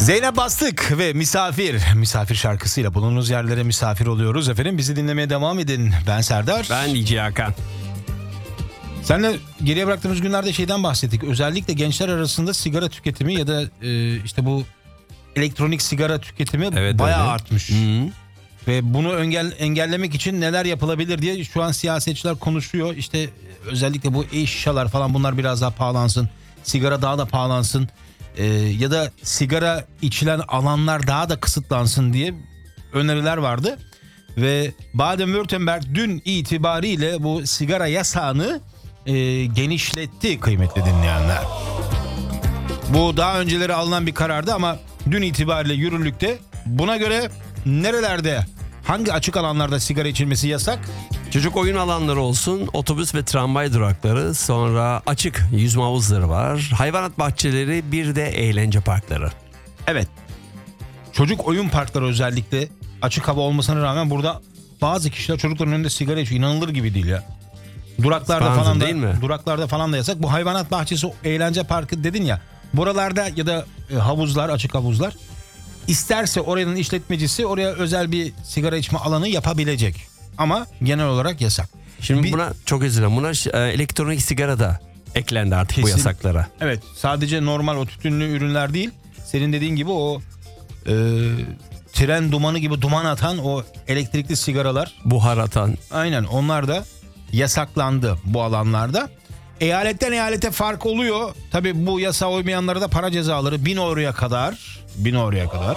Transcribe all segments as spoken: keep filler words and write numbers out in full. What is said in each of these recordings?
Zeynep Bastık ve Misafir. Misafir şarkısıyla bulunduğunuz yerlere misafir oluyoruz efendim. Bizi dinlemeye devam edin. Ben Serdar. Ben D J Hakan. Seninle geriye bıraktığımız günlerde şeyden bahsettik. Özellikle gençler arasında sigara tüketimi ya da e, işte bu elektronik sigara tüketimi Evet, bayağı öyle. artmış. Hı-hı. Ve bunu engel, engellemek için neler yapılabilir diye şu an siyasetçiler konuşuyor. İşte özellikle bu e-şişalar falan, bunlar biraz daha pahalansın. Sigara daha da pahalansın. Ee, ya da sigara içilen alanlar daha da kısıtlansın diye öneriler vardı. Ve Baden-Württemberg dün itibariyle bu sigara yasağını e, genişletti kıymetli dinleyenler. Bu daha önceleri alınan bir karardı ama dün itibariyle yürürlükte. Buna göre nerelerde, hangi açık alanlarda sigara içilmesi yasak? Çocuk oyun alanları olsun, otobüs ve tramvay durakları, sonra açık yüzme havuzları var, hayvanat bahçeleri, bir de eğlence parkları. Evet. Çocuk oyun parkları özellikle açık hava olmasına rağmen burada bazı kişiler çocukların önünde sigara içiyor. İnanılır gibi değil ya. Duraklarda Spanzın falan da, değil mi? duraklarda falan da yasak. Bu hayvanat bahçesi, eğlence parkı dedin ya. Buralarda ya da e, havuzlar, açık havuzlar. İsterse oranın işletmecisi oraya özel bir sigara içme alanı yapabilecek. Ama genel olarak yasak. Şimdi Bir- buna çok özür dilerim. Buna e, elektronik sigara da eklendi artık Kesin. bu yasaklara. Evet, sadece normal o tütünlü ürünler değil. Senin dediğin gibi o e, tren dumanı gibi duman atan o elektrikli sigaralar. Buhar atan. Aynen, onlar da yasaklandı bu alanlarda. Eyaletten eyalete fark oluyor. Tabii bu yasağa uymayanlara da para cezaları bin euroya kadar. Bin euroya kadar.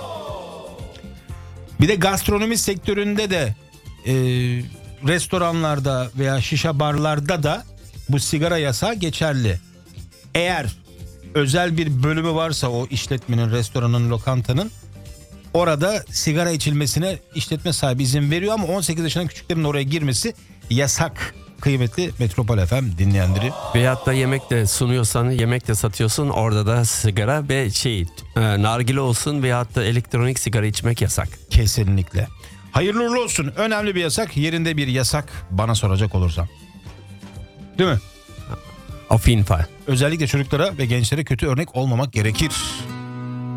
Bir de gastronomi sektöründe de e, restoranlarda veya şişe barlarda da bu sigara yasağı geçerli. Eğer özel bir bölümü varsa o işletmenin, restoranın, lokantanın, orada sigara içilmesine işletme sahibi izin veriyor ama on sekiz yaşından küçüklerin oraya girmesi yasak. Kıymetli Metropol F M dinleyenleri. Veyahut da yemek de sunuyorsan, yemek de satıyorsun, orada da sigara ve şey e, nargile olsun veyahut da elektronik sigara içmek yasak. Kesinlikle. Hayırlı uğurlu olsun. Önemli bir yasak, yerinde bir yasak bana soracak olursan. Değil mi? Auf jeden Fall. Özellikle çocuklara ve gençlere kötü örnek olmamak gerekir.